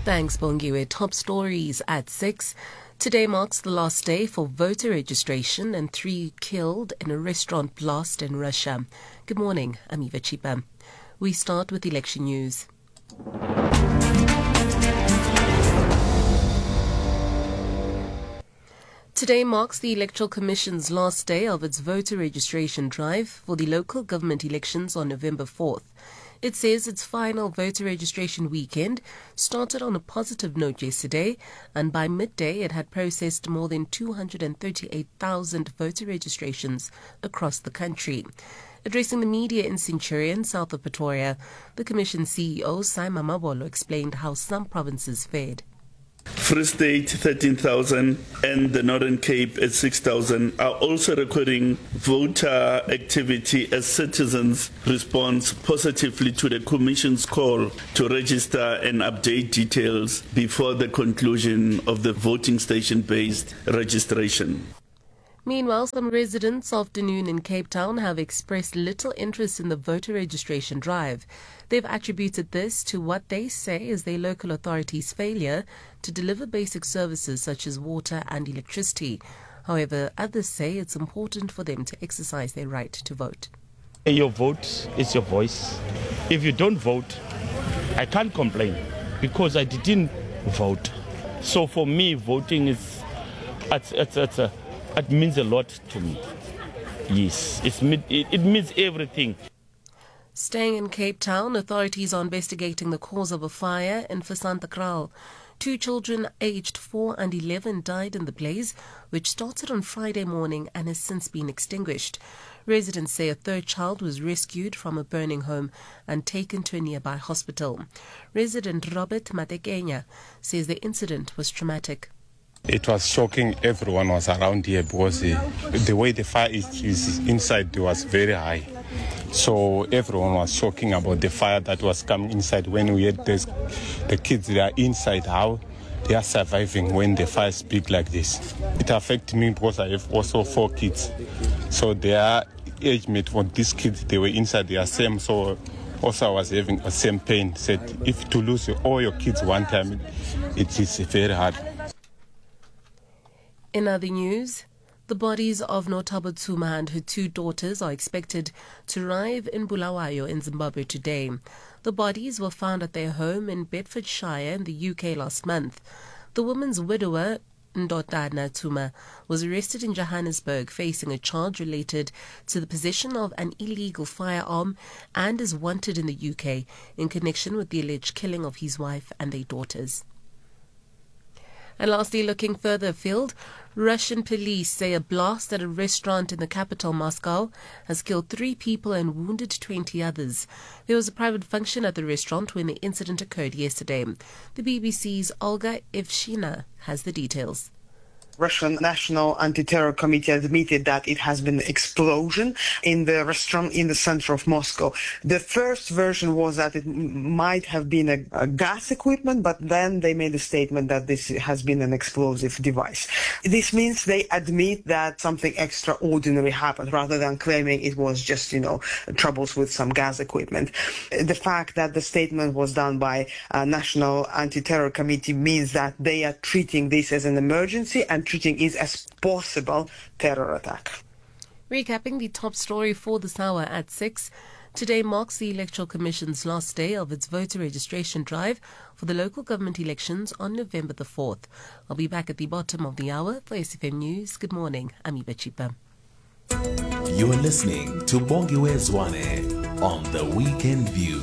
Thanks, Bongiwe. Top stories at 6. Today marks the last day for voter registration and 3 killed in a restaurant blast in Russia. Good morning, I'm Eva Chipa. We start with election news. Today marks the Electoral Commission's last day of its voter registration drive for the local government elections on November 4th. It says its final voter registration weekend started on a positive note yesterday, and by midday it had processed more than 238,000 voter registrations across the country. Addressing the media in Centurion, south of Pretoria, the Commission CEO, Simon Mabolo, explained how some provinces fared. Free State 13,000 and the Northern Cape at 6,000 are also recording voter activity as citizens respond positively to the Commission's call to register and update details before the conclusion of the voting station-based registration. Meanwhile, some residents of Dunoon in Cape Town have expressed little interest in the voter registration drive. They've attributed this to what they say is their local authorities' failure to deliver basic services such as water and electricity. However, others say it's important for them to exercise their right to vote. Your vote is your voice. If you don't vote, I can't complain because I didn't vote. So for me, voting is it means a lot to me. Yes, it means everything. Staying in Cape Town, authorities are investigating the cause of a fire in Vasantakral. 2 children aged 4 and 11 died in the blaze, which started on Friday morning and has since been extinguished. Residents say a 3rd child was rescued from a burning home and taken to a nearby hospital. Resident Robert Matekenya says the incident was traumatic. It was shocking. Everyone was around here because the way the fire is inside was very high. So everyone was shocking about the fire that was coming inside. When we had the kids that are inside, how they are surviving when the fire is big like this. It affected me because I have also 4 kids. So their age mate for these kids, they were inside, they are same. So also I was having the same pain. Said if to lose all your kids one time, it is very hard. In other news, the bodies of Notabo Tsuma and her 2 daughters are expected to arrive in Bulawayo in Zimbabwe today. The bodies were found at their home in Bedfordshire in the UK last month. The woman's widower, Ndodana Tsuma, was arrested in Johannesburg facing a charge related to the possession of an illegal firearm and is wanted in the UK in connection with the alleged killing of his wife and their daughters. And lastly, looking further afield, Russian police say a blast at a restaurant in the capital, Moscow, has killed 3 people and wounded 20 others. There was a private function at the restaurant when the incident occurred yesterday. The BBC's Olga Evshina has the details. Russian National Anti-Terror Committee admitted that it has been an explosion in the restaurant in the center of Moscow. The first version was that it might have been a gas equipment, but then they made a statement that this has been an explosive device. This means they admit that something extraordinary happened rather than claiming it was just, troubles with some gas equipment. The fact that the statement was done by a National Anti-Terror Committee means that they are treating this as an emergency and treating it as possible terror attack. Recapping the top story for this hour at 6. Today marks the Electoral Commission's last day of its voter registration drive for the local government elections on November the 4th. I'll be back at the bottom of the hour for SFM News. Good morning, I'm Eva Chipa. You are listening to Bongiwe Zwane on The Weekend View.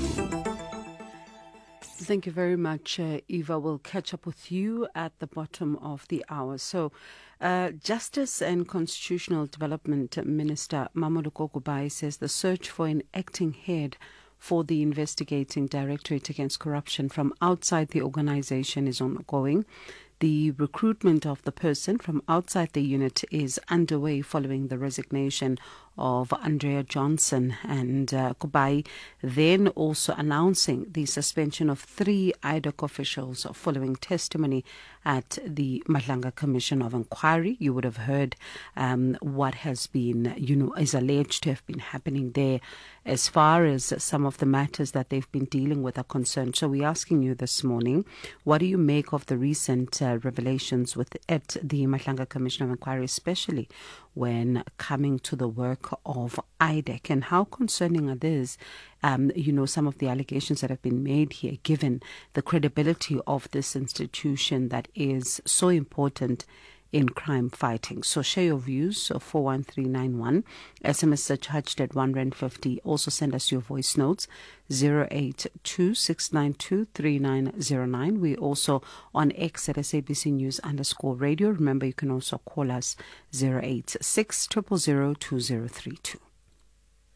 Thank you very much, Eva. We'll catch up with you at the bottom of the hour. So, Justice and Constitutional Development Minister Mameloko Kubai says the search for an acting head for the investigating Directorate Against Corruption from outside the organization is ongoing. The recruitment of the person from outside the unit is underway following the resignation of Andrea Johnson, and Kubai then also announcing the suspension of 3 IDOC officials following testimony at the Madlanga Commission of Inquiry. You would have heard what has been, is alleged to have been happening there as far as some of the matters that they've been dealing with are concerned. So we're asking you this morning, what do you make of the recent revelations at the Madlanga Commission of Inquiry, especially when coming to the work of IDEC, and how concerning are these, some of the allegations that have been made here, given the credibility of this institution that is so important in crime fighting. So share your views, 41391, SMS surcharged at 150. Also send us your voice notes, 0826923909. We're also on X at SABC News _radio. Remember, you can also call us 086 000 2032.